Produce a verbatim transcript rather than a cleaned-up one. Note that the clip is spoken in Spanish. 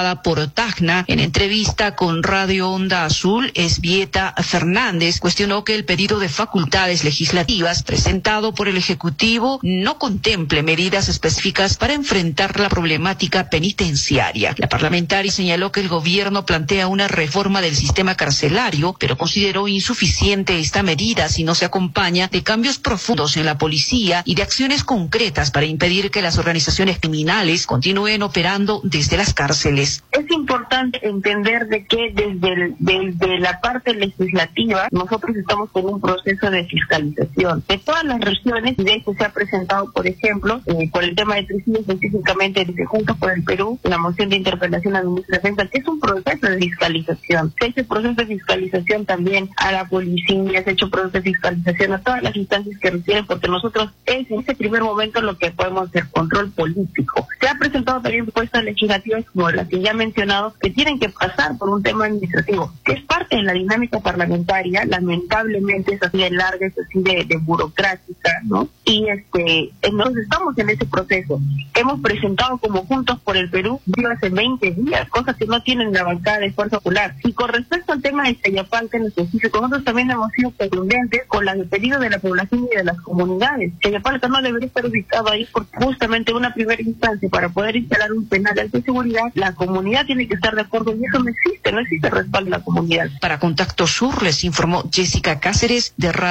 por Tacna. En entrevista con Radio Onda Azul, Esbieta Fernández cuestionó que el pedido de facultades legislativas presentado por el Ejecutivo no contemple medidas específicas para enfrentar la problemática penitenciaria. La parlamentaria señaló que el gobierno plantea una reforma del sistema carcelario, pero consideró insuficiente esta medida si no se acompaña de cambios profundos en la policía y de acciones concretas para impedir que las organizaciones criminales continúen operando desde las cárceles. Es importante entender de que desde, el, desde la parte legislativa nosotros estamos con un proceso de fiscalización de todas las regiones, y de hecho se ha presentado, por ejemplo, eh, por el tema de Trujillo, específicamente desde Juntos por el Perú, la moción de interpelación al ministro de Defensa, que es un proceso de fiscalización. Se ha hecho proceso de fiscalización también a la policía, se ha hecho proceso de fiscalización a todas las instancias que requieren, porque nosotros es en ese primer momento lo que podemos hacer, control político. Se ha presentado también propuestas legislativas como las que ya he mencionado, que tienen que pasar por un tema administrativo, que es parte de la dinámica parlamentaria. Lamentablemente es así de larga, es así de, de burocrática, ¿no? Y este, entonces estamos en ese proceso. Hemos presentado como Juntos por el Perú hace veinte días, cosas que no tienen la bancada de Fuerza Popular. Y con respecto al tema de Chayapalca en específico, nosotros también hemos sido contundentes con las pedidos de la población y de las comunidades. Chayapalca no debería estar ubicado ahí porque justamente una primera instancia para poder instalar un penal de alta seguridad, la comunidad tiene que estar de acuerdo, y eso no existe, no existe respaldo de la comunidad. Para Contacto Sur les informó Jessica Cáceres de Radio